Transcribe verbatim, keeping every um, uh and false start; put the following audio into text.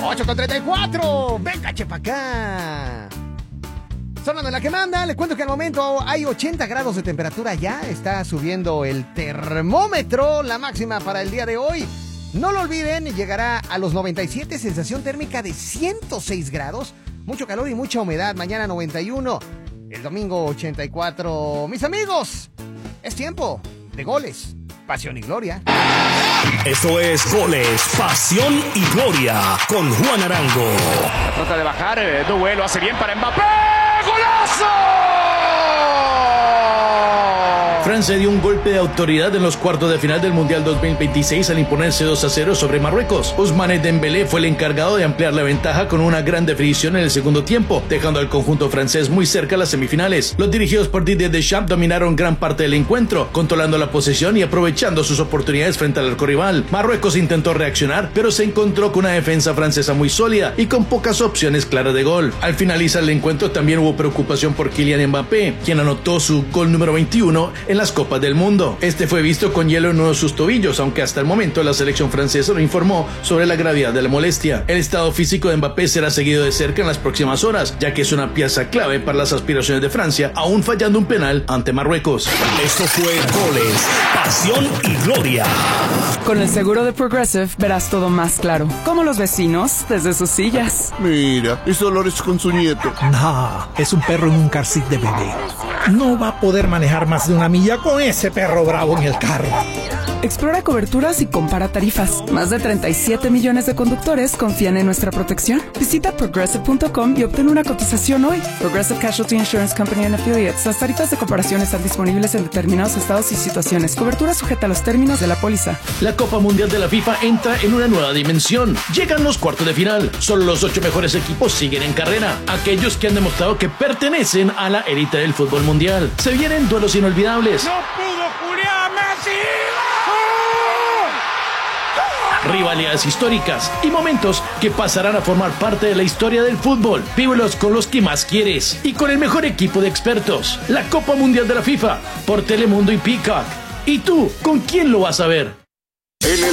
ocho con treinta y cuatro. Venga, chepa acá. Sonando en la que manda, le cuento que al momento hay ochenta grados de temperatura ya. Está subiendo el termómetro, la máxima para el día de hoy. No lo olviden, llegará a los noventa y siete, sensación térmica de ciento seis grados. Mucho calor y mucha humedad. Mañana noventa y uno, el domingo ochenta y cuatro. Mis amigos, es tiempo de goles, pasión y gloria. Esto es Goles, Pasión y Gloria con Juan Arango. Trata de bajar, eh, duelo, hace bien para Mbappé. ¡Golazo! Francia dio un golpe de autoridad en los cuartos de final del Mundial dos mil veintiséis al imponerse dos a cero sobre Marruecos. Ousmane Dembélé fue el encargado de ampliar la ventaja con una gran definición en el segundo tiempo, dejando al conjunto francés muy cerca a las semifinales. Los dirigidos por Didier Deschamps dominaron gran parte del encuentro, controlando la posesión y aprovechando sus oportunidades frente al arco rival. Marruecos intentó reaccionar, pero se encontró con una defensa francesa muy sólida y con pocas opciones claras de gol. Al finalizar el encuentro también hubo preocupación por Kylian Mbappé, quien anotó su gol número veintiuno en las Copas del Mundo. Este fue visto con hielo en uno de sus tobillos, aunque hasta el momento la selección francesa no informó sobre la gravedad de la molestia. El estado físico de Mbappé será seguido de cerca en las próximas horas, ya que es una pieza clave para las aspiraciones de Francia, aún fallando un penal ante Marruecos. Esto fue Goles, Pasión y Gloria. Con el seguro de Progressive verás todo más claro, como los vecinos desde sus sillas. Mira, es Dolores con su nieto. No, es un perro en un car seat de bebé. No va a poder manejar más de una milla con ese perro bravo en el carro. Explora coberturas y compara tarifas. Más de treinta y siete millones de conductores confían en nuestra protección. Visita progressive punto com y obtén una cotización hoy. Progressive Casualty Insurance Company and Affiliates. Las tarifas de comparación están disponibles en determinados estados y situaciones. Cobertura sujeta a los términos de la póliza. La Copa Mundial de la FIFA entra en una nueva dimensión. Llegan los cuartos de final. Solo los ocho mejores equipos siguen en carrera. Aquellos que han demostrado que pertenecen a la élite del fútbol mundial. Se vienen duelos inolvidables. ¡No pudo Julián Messi! Rivalidades históricas y momentos que pasarán a formar parte de la historia del fútbol. Vívelos con los que más quieres y con el mejor equipo de expertos. La Copa Mundial de la FIFA por Telemundo y Peacock. ¿Y tú, con quién lo vas a ver? En el